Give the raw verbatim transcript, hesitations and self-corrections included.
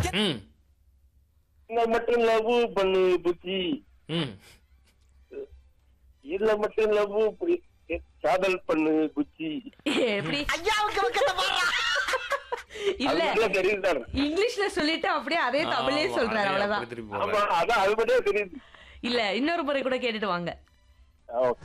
ம் இந்த மட்டும் லவ் பண்ணு புச்சி, ம் இதுல மட்டும் லவ் காதல் பண்ணு புச்சி. எப்படி ஐயாவுக்கு பக்கத்தை பாரு. இல்ல அது மட்டும் தெரியுது சார். இங்கிலீஷ்ல சொல்லிட்டு அப்படியே அதே தமிழே ஆமா, சொல்றாரு அதே அவ்வளவுதான். அப்படி திருப்பி ஆமா போடுறாரு. அதான் அது மட்டும் தெரியுது. இல்ல இன்னொரு முறை கூட கேட்டுட்டு வாங்க. ஓகே.